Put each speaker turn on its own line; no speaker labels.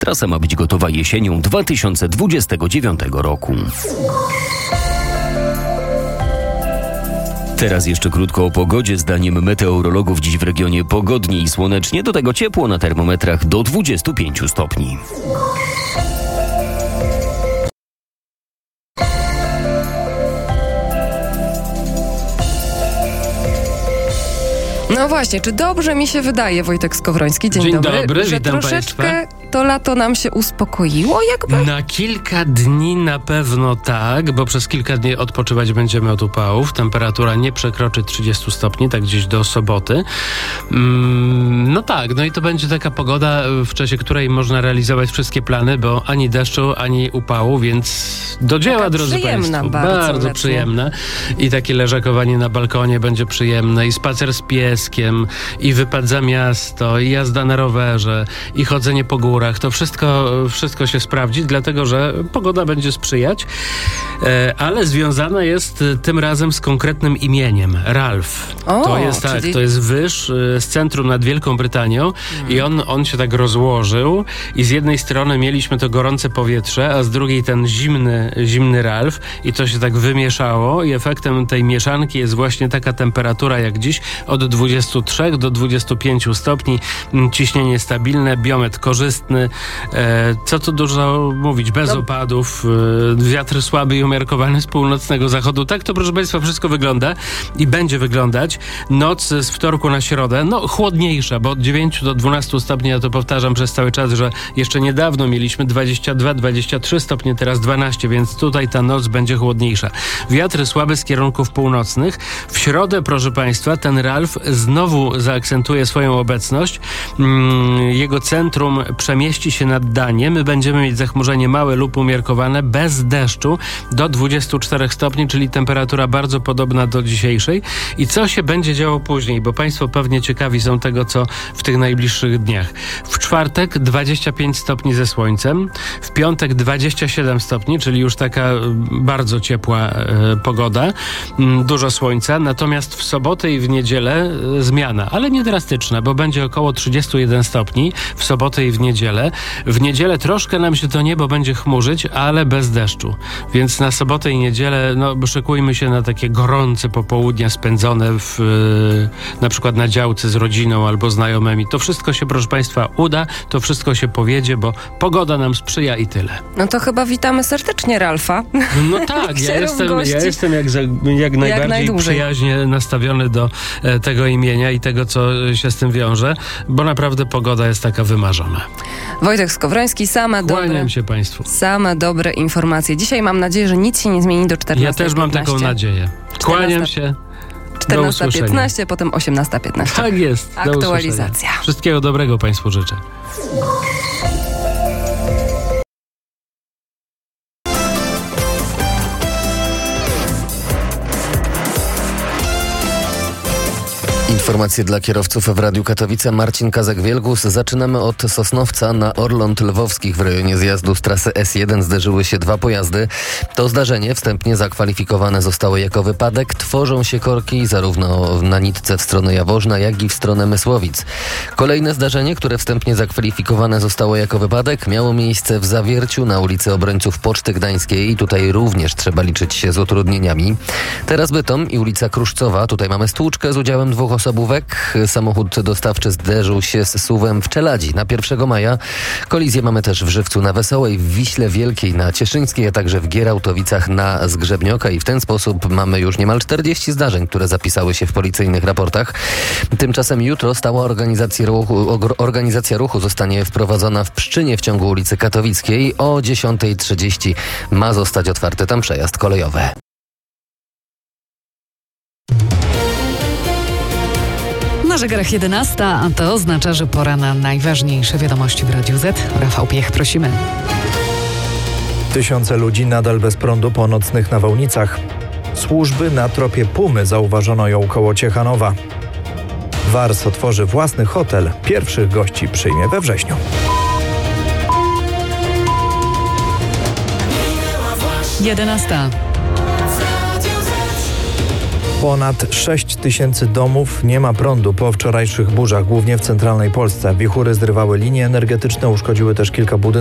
Trasa ma być gotowa jesienią 2029 roku. Teraz jeszcze krótko o pogodzie. Zdaniem meteorologów dziś w regionie pogodnie i słonecznie, do tego ciepło na termometrach do 25 stopni.
No właśnie, czy dobrze mi się wydaje, Wojtek Skowroński, dzień dobry, że
witam
troszeczkę
Państwa.
To lato nam się uspokoiło jakby?
Na kilka dni na pewno tak, bo przez kilka dni odpoczywać będziemy od upałów. Temperatura nie przekroczy 30 stopni, tak gdzieś do soboty. No tak, no i to będzie taka pogoda, w czasie której można realizować wszystkie plany, bo ani deszczu, ani upału, więc do dzieła,
taka
drodzy
przyjemna
Państwo.
bardzo
przyjemna. I takie leżakowanie na balkonie będzie przyjemne, i spacer z pieskiem, i wypad za miasto, i jazda na rowerze, i chodzenie po górach. To wszystko się sprawdzi, dlatego że pogoda będzie sprzyjać, ale związana jest tym razem z konkretnym imieniem. Ralf. To jest wyż z centrum nad Wielką Brytanią i on się tak rozłożył i z jednej strony mieliśmy to gorące powietrze, a z drugiej ten zimny Ralf i to się tak wymieszało i efektem tej mieszanki jest właśnie taka temperatura jak dziś, od 23 do 25 stopni, ciśnienie stabilne, biometr korzystny, co tu dużo mówić, bez opadów, wiatr słaby i umiarkowany z północnego zachodu. Tak to, proszę Państwa, wszystko wygląda i będzie wyglądać. Noc z wtorku na środę, chłodniejsza, bo od 9 do 12 stopni, ja to powtarzam przez cały czas, że jeszcze niedawno mieliśmy 22-23 stopnie, teraz 12, więc tutaj ta noc będzie chłodniejsza. Wiatr słaby z kierunków północnych. W środę, proszę Państwa, ten Ralf znowu zaakcentuje swoją obecność. Jego centrum przemieści się nad Danię. My będziemy mieć zachmurzenie małe lub umiarkowane, bez deszczu, do 24 stopni, czyli temperatura bardzo podobna do dzisiejszej. I co się będzie działo później? Bo Państwo pewnie ciekawi są tego, co w tych najbliższych dniach. W czwartek 25 stopni ze słońcem, w piątek 27 stopni, czyli już taka bardzo ciepła pogoda, dużo słońca, natomiast w sobotę i w niedzielę zmiana, ale nie drastyczna, bo będzie około 31 stopni w sobotę i w niedzielę. W niedzielę troszkę nam się to niebo będzie chmurzyć, ale bez deszczu. Więc na sobotę i niedzielę szykujmy się na takie gorące popołudnia spędzone na przykład na działce z rodziną albo znajomymi. To wszystko się, proszę Państwa, uda, to wszystko się powiedzie, bo pogoda nam sprzyja i tyle.
No to chyba witamy serdecznie Ralfa.
No tak, ja jestem jak najbardziej przyjaźnie nastawiony do tego imienia i tego, co się z tym wiąże, bo naprawdę pogoda jest taka wymarzona.
Wojtek Skowroński,
Kłaniam się Państwu.
Same dobre informacje. Dzisiaj mam nadzieję, że nic się nie zmieni do 14:15.
Ja też mam taką nadzieję. Kłaniam się.
14:15, potem 18:15.
Tak jest.
Aktualizacja.
Wszystkiego dobrego Państwu życzę.
Informacje dla kierowców w Radiu Katowice. Marcin Kazak-Wielgus. Zaczynamy od Sosnowca. Na Orląt Lwowskich w rejonie zjazdu z trasy S1 zderzyły się dwa pojazdy. To zdarzenie wstępnie zakwalifikowane zostało jako wypadek. Tworzą się korki zarówno na nitce w stronę Jaworzna, jak i w stronę Mysłowic. Kolejne zdarzenie, które wstępnie zakwalifikowane zostało jako wypadek, miało miejsce w Zawierciu na ulicy Obrońców Poczty Gdańskiej. Tutaj również trzeba liczyć się z utrudnieniami. Teraz Bytom i ulica Kruszcowa. Tutaj mamy stłuczkę z udziałem dwóch osobówek. Samochód dostawczy zderzył się z SUV-em w Czeladzi na 1 maja. Kolizję mamy też w Żywcu na Wesołej, w Wiśle Wielkiej na Cieszyńskiej, a także w Gierałtowicach na Zgrzebnioka i w ten sposób mamy już niemal 40 zdarzeń, które zapisały się w policyjnych raportach. Tymczasem jutro stała organizacja ruchu zostanie wprowadzona w Pszczynie w ciągu ulicy Katowickiej. O 10:30 ma zostać otwarty tam przejazd kolejowy.
Na zegarach 11, a to oznacza, że pora na najważniejsze wiadomości w Radiu Z. Rafał Piech, prosimy.
Tysiące ludzi nadal bez prądu po nocnych nawałnicach. Służby na tropie Pumy zauważono ją koło Ciechanowa. Wars otworzy własny hotel. Pierwszych gości przyjmie we wrześniu. Ponad 6 tysięcy domów nie ma prądu po wczorajszych burzach, głównie w centralnej Polsce. Wichury zrywały linie energetyczne, uszkodziły też kilka budynków.